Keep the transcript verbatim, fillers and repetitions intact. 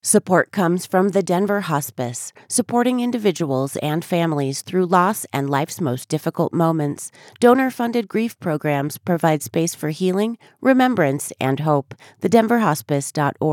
Support comes from the Denver Hospice, supporting individuals and families through loss and life's most difficult moments. Donor-funded grief programs provide space for healing, remembrance, and hope. the denver hospice dot org